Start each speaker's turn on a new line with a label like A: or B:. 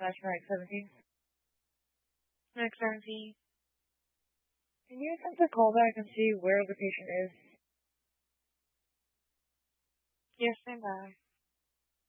A: Max 17.
B: Max 17.
A: Can you attempt to call back and see where the patient is?
B: Yes, stand by.